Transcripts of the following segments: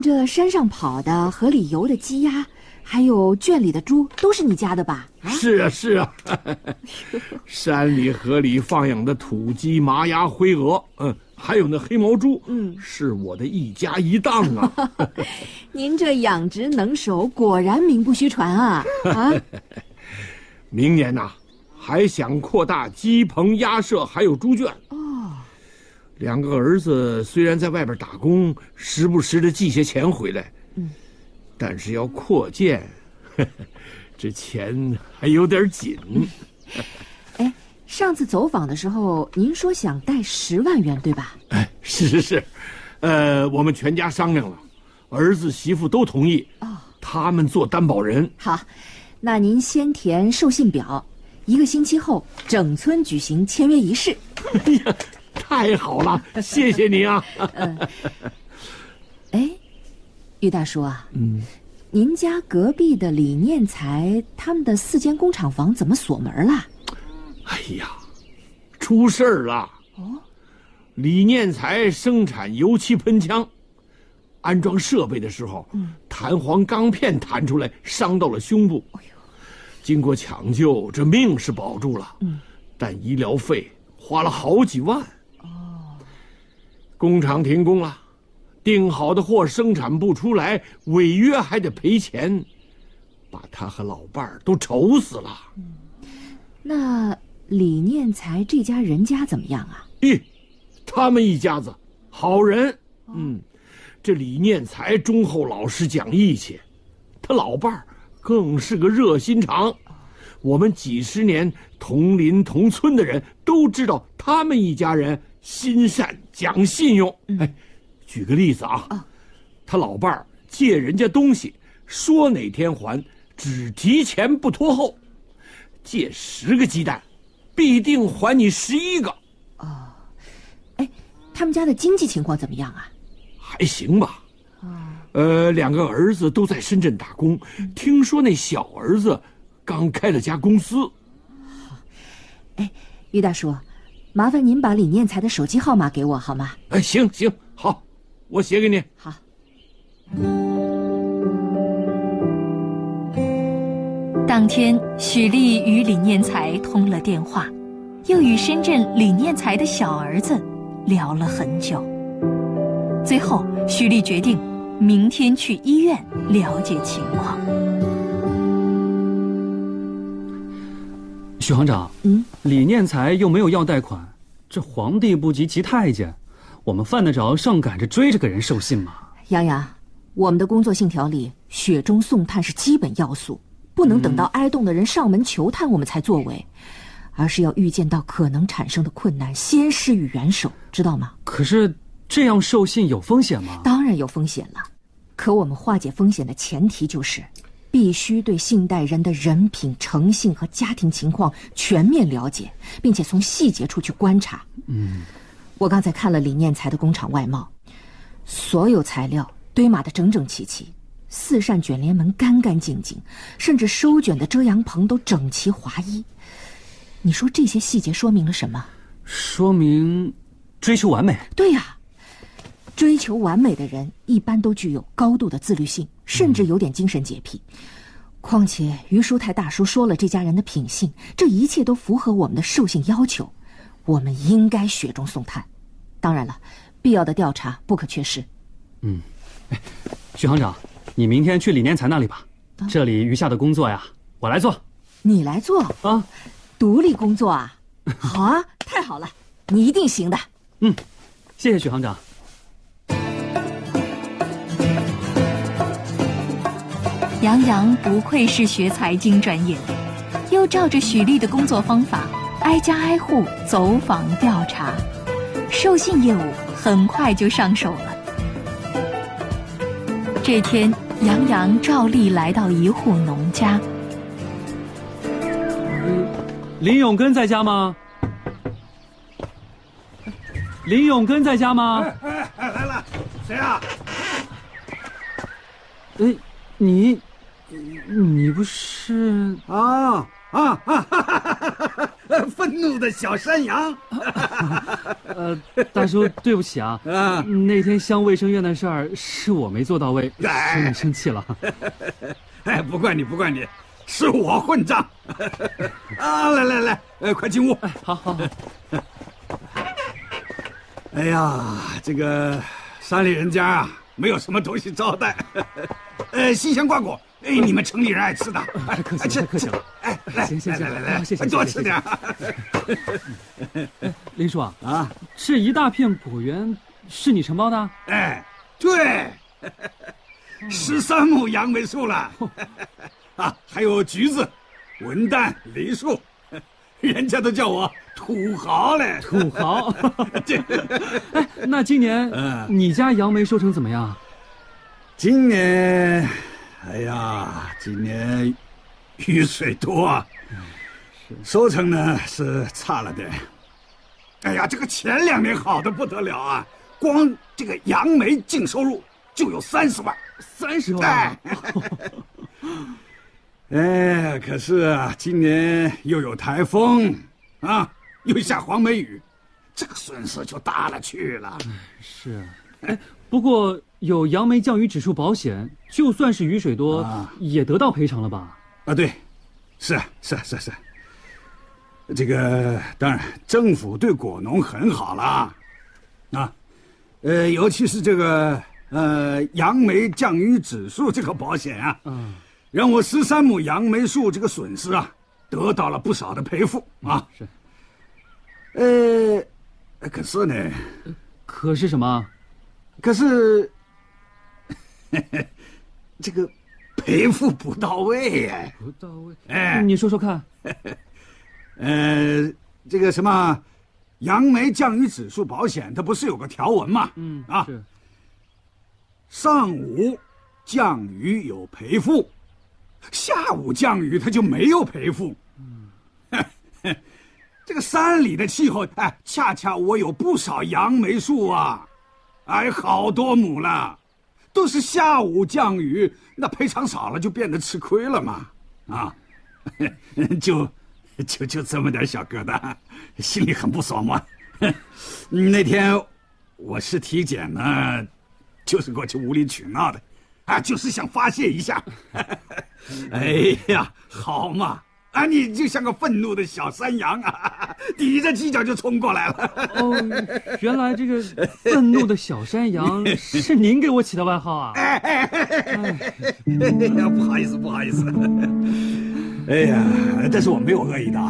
这山上跑的、河里游的鸡鸭，还有圈里的猪，都是你家的吧？ 是啊，是啊。山里河里放养的土鸡、麻鸭、灰鹅，还有那黑毛猪，是我的一家一档啊。 您这养殖能手，果然名不虚传啊！ 明年呐，还想扩大鸡棚、鸭舍，还有猪圈。两个儿子虽然在外边打工，时不时的寄些钱回来，但是要扩建，这钱还有点紧。 哎，上次走访的时候，您说想贷10万元，对吧？ 是，我们全家商量了，儿子媳妇都同意，他们做担保人。 好，那您先填授信表，1个星期后整村举行签约仪式。 哎呀，太好了，谢谢你啊。 哎，于大叔啊，您家隔壁的李念才他们的4间工厂房怎么锁门了？ 哎呀，出事儿了。李念才生产油漆喷枪，安装设备的时候，弹簧钢片弹出来，伤到了胸部。经过抢救，这命是保住了，但医疗费花了好几万。工厂停工了，订好的货生产不出来，违约还得赔钱，把他和老伴儿都愁死了。 那李念才这家人家怎么样啊？ 他们一家子好人。这李念才忠厚老实讲义气，他老伴儿更是个热心肠。我们几十年同邻同村的人都知道他们一家人心善讲信用。举个例子啊，他老伴儿借人家东西，说哪天还，只提前不拖后。借10个鸡蛋，必定还你11个。 他们家的经济情况怎么样啊？ 还行吧。2个儿子都在深圳打工，听说那小儿子刚开了家公司。 于大叔，麻烦您把李念才的手机号码给我好吗？ 行，好，我写给你。 好。 当天，许丽与李念才通了电话，又与深圳李念才的小儿子聊了很久。最后，许丽决定明天去医院了解情况。 许行长，李念才又没有要贷款，这皇帝不急急太监，我们犯得着上赶着追这个人授信吗？ 杨洋，我们的工作信条里，雪中送炭是基本要素，不能等到挨冻的人上门求探我们才作为，而是要预见到可能产生的困难，先施予援手，知道吗？ 可是这样授信有风险吗？ 当然有风险了，可我们化解风险的前提就是必须对信贷人的人品、诚信和家庭情况全面了解，并且从细节处去观察。我刚才看了李念才的工厂外貌，所有材料堆码得整整齐齐，4扇卷帘门干干净净，甚至收卷的遮阳棚都整齐划一。你说这些细节说明了什么？ 说明追求完美。 对呀，追求完美的人一般都具有高度的自律性，甚至有点精神洁癖。况且于书泰大叔说了这家人的品性，这一切都符合我们的授信要求，我们应该雪中送炭。当然了，必要的调查不可缺失。 许行长，你明天去李念才那里吧，这里余下的工作呀，我来做。 你来做啊？独立工作啊？好啊，太好了，你一定行的。 谢谢许行长。 杨洋不愧是学财经专业的，又照着许丽的工作方法，挨家挨户走访调查，授信业务很快就上手了。这天，杨洋照例来到一户农家。 林永根在家吗？林永根在家吗？ 来了，谁啊？ 你不是愤怒的小山羊。 大叔，对不起啊，那天乡卫生院的事儿是我没做到位，使你生气了。 哎，不怪你，不怪你，是我混账。来，快进屋。 好。 哎呀，这个山里人家啊，没有什么东西招待。新鲜瓜果，你们城里人爱吃的。 客气了，客气了。 来， 行， 来， 谢谢， 多吃点。 林叔啊，这一大片果园是你承包的？ 哎，对，13亩杨梅树了。还有橘子、文旦、梨树，人家都叫我土豪嘞。 土豪。那今年你家杨梅收成怎么样？ 今年，今年雨水多啊，收成呢是差了点。哎呀，这个前2年好的不得了啊，光这个杨梅净收入就有30万。 30万。 可是啊，今年又有台风啊，又下黄梅雨，这个损失就大了去了。 是，不过有杨梅降雨指数保险，就算是雨水多，也得到赔偿了吧？ 对，是。这个当然，政府对果农很好了，尤其是这个杨梅降雨指数这个保险啊，让我13亩杨梅树这个损失啊，得到了不少的赔付啊。 是。 可是呢？ 可是什么？ 可是这个赔付不到位哎。 不到位？你说说看。 这个什么杨梅降雨指数保险，它不是有个条文吗？ 是。 上午降雨有赔付，下午降雨它就没有赔付。这个山里的气候，恰恰我有不少杨梅树啊，好多亩了，都是下午降雨，那赔偿少了就变得吃亏了嘛，就这么点小疙瘩，心里很不爽嘛。那天我是体检呢，就是过去无理取闹的，就是想发泄一下。哎呀，好嘛！你就像个愤怒的小山羊啊，抵着犄角就冲过来了。 原来这个愤怒的小山羊是您给我起的外号啊！ 不好意思。哎呀，但是我没有恶意的啊。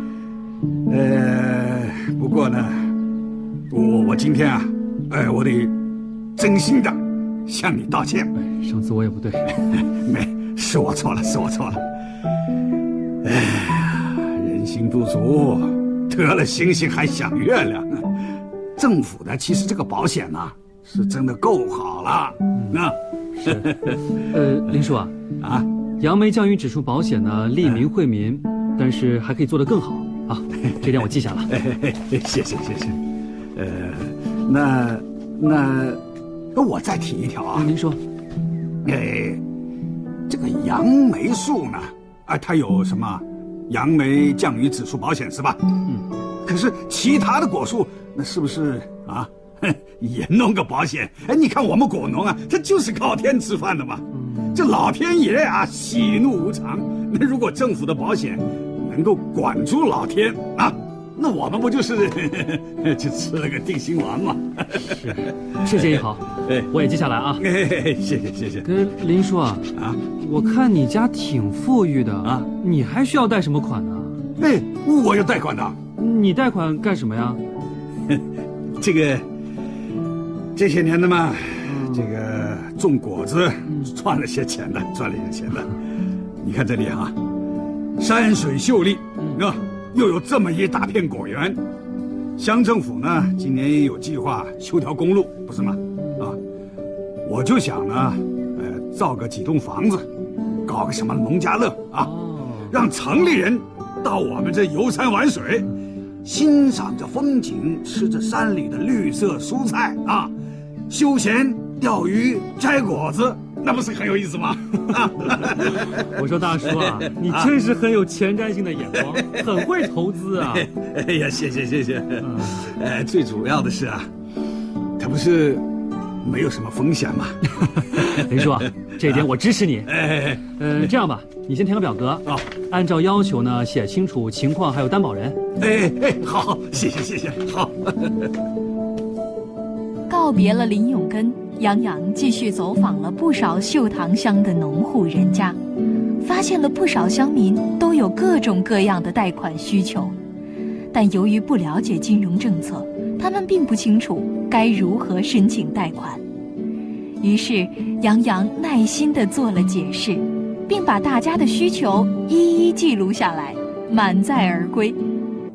不过呢，我今天啊，我得真心的向你道歉。 上次我也不对， 是我错了。人心不足，得了星星还想月亮。政府的其实这个保险呢，是真的够好了。 林叔杨梅降雨指数保险呢，利民惠民，但是还可以做得更好啊，这点我记下了。 谢谢。那我再提一条啊。 您说。 这个杨梅树呢，它有什么杨梅降雨指数保险是吧？可是其他的果树，那是不是也弄个保险？你看我们果农啊，他就是靠天吃饭的嘛。这老天爷啊，喜怒无常。那如果政府的保险能够管住老天啊，那我们不就是就吃了个定心丸吗？ 是建议好，我也记下来啊。 谢谢。 林叔我看你家挺富裕的你还需要贷什么款呢？ 我有贷款的。 你贷款干什么呀？ 这些年的嘛，这个种果子赚了些钱的。你看这里山水秀丽，又有这么一大片果园，乡政府呢今年也有计划修条公路，不是吗？我就想呢，造个几栋房子，搞个什么农家乐让城里人到我们这游山玩水，欣赏着风景，吃着山里的绿色蔬菜休闲钓鱼摘果子， 那不是很有意思吗？ 我说大叔啊，你真是很有前瞻性的眼光，很会投资啊！ 哎呀，谢谢。最主要的是啊，它不是没有什么风险嘛。 林叔啊，这一点我支持你。这样吧，你先填个表格啊，按照要求呢写清楚情况还有担保人。 好，谢谢，好。 告别了林永根，杨洋继续走访了不少秀塘乡的农户人家，发现了不少乡民都有各种各样的贷款需求，但由于不了解金融政策，他们并不清楚该如何申请贷款。于是杨洋耐心地做了解释，并把大家的需求一一记录下来，满载而归，